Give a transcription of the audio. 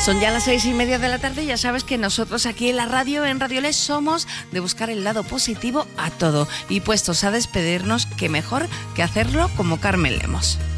Son ya las 6:30 de la tarde y ya sabes que nosotros aquí en la radio, en Radio Les, somos de buscar el lado positivo a todo. Y puestos a despedirnos, qué mejor que hacerlo como Carmen Lemos.